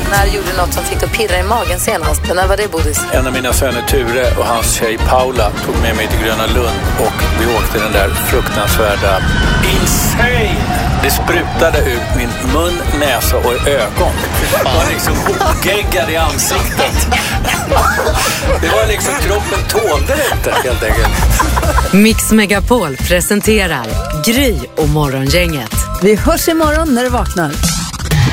När gjorde du något som fick att pirra i magen senast? När var det, Bodis? En av mina söner Ture och hans tjej Paula tog med mig till Gröna Lund och vi åkte den där fruktansvärda insane. Det sprutade ut min mun, näsa och ögon. Det var liksom hopgeggad i ansiktet. Det var liksom, kroppen tålde det inte helt enkelt. Mix Megapol presenterar Gry och Morgongänget. Vi hörs imorgon när du vaknar.